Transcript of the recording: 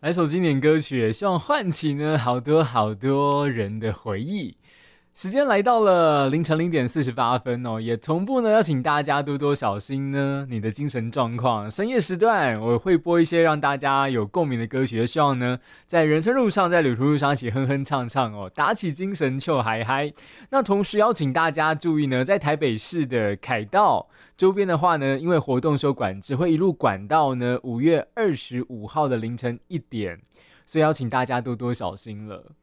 来首经典歌曲，希望唤起呢好多好多人的回忆。时间来到了凌晨0:48哦，也同步呢要请大家多多小心呢你的精神状况。深夜时段我会播一些让大家有共鸣的歌曲，希望呢在人生路上，在旅途路上一起哼哼唱唱哦，打起精神就嗨嗨。那同时邀请大家注意呢，在台北市的凯道周边的话呢，因为活动受管制，会一路管到呢5月25号的凌晨1点，所以邀请大家多多小心了。